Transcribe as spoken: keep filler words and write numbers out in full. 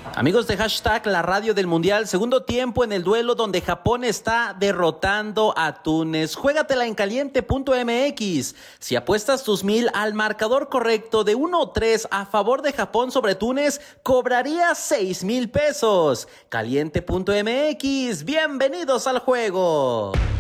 Amigos de Hashtag La Radio del Mundial, segundo tiempo en el duelo donde Japón está derrotando a Túnez. Juégatela en caliente punto m x. Si apuestas tus mil al marcador correcto de uno o tres a favor de Japón sobre Túnez, cobrarías seis mil pesos. caliente punto m x, bienvenidos al juego.